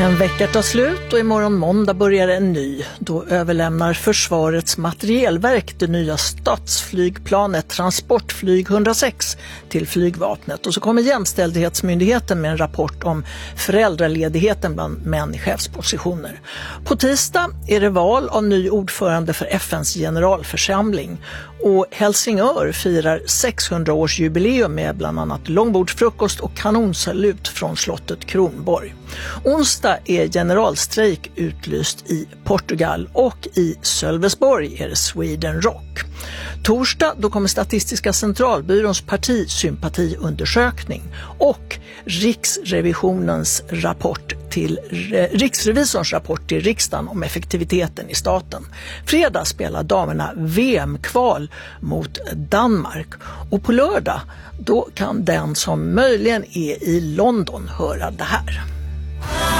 En vecka tar slut och imorgon måndag börjar en ny. Då överlämnar Försvarets materielverk det nya statsflygplanet Transportflyg 106 till flygvapnet. Och så kommer Jämställdhetsmyndigheten med en rapport om föräldraledigheten bland män i chefspositioner. På tisdag är det val av ny ordförande för FNs generalförsamling. Och Helsingör firar 600-årsjubileum med bland annat långbordsfrukost och kanonsalut från slottet Kronborg. Onsdag är generalstrejk utlyst i Portugal och i Sölvesborg är det Sweden Rock. Torsdag då kommer Statistiska centralbyråns partisympatiundersökning och Riksrevisorns rapport till riksdagen om effektiviteten i staten. Fredag spelar damerna VM-kval mot Danmark och på lördag då kan den som möjligen är i London höra det här.